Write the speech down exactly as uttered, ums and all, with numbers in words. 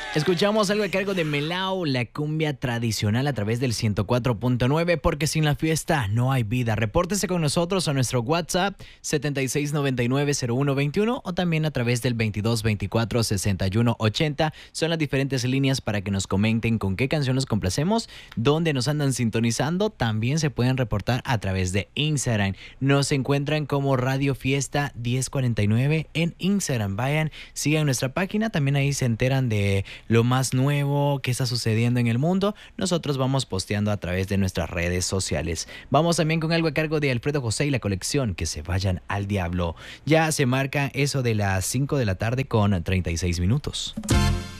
Escuchamos algo a cargo de Melao, la cumbia tradicional a través del ciento cuatro punto nueve, porque sin la fiesta no hay vida. Repórtese con nosotros a nuestro WhatsApp setenta y seis noventa y nueve cero uno veintiuno o también a través del veintidós veinticuatro sesenta y uno ochenta. Son las diferentes líneas para que nos comenten con qué canción nos complacemos, dónde nos andan sintonizando. También se pueden reportar a través de Instagram. Nos encuentran como Radio Fiesta diez cuarenta y nueve en Instagram. Vayan, sigan nuestra página, también ahí se enteran de lo más nuevo que está sucediendo en el mundo. Nosotros vamos posteando a través de nuestras redes sociales. Vamos también con algo a cargo de Alfredo José y la colección Que se vayan al diablo. Ya se marca eso de las cinco de la tarde con treinta y seis minutos.